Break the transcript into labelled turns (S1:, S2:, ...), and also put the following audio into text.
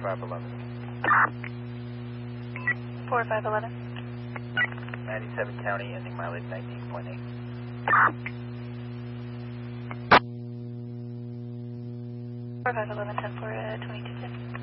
S1: 4511.
S2: 4511.
S1: 97 County, ending mileage 19.8.
S2: 4511, 10 for 2210.